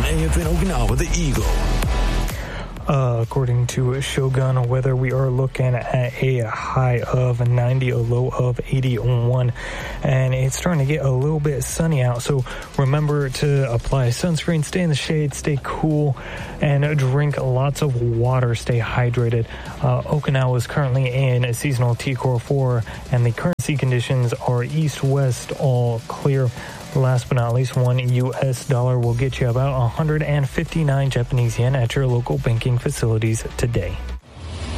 AFN Okinawa, the Eagle. According to Shogun Weather, we are looking at a high of 90, a low of 81, and it's starting to get a little bit sunny out. So remember to apply sunscreen, stay in the shade, stay cool, and drink lots of water. Stay hydrated. Okinawa is currently in a seasonal T-Core 4, and the current sea conditions are east-west, all clear. Last but not least, $1 US will get you about 159 Japanese yen at your local banking facilities today.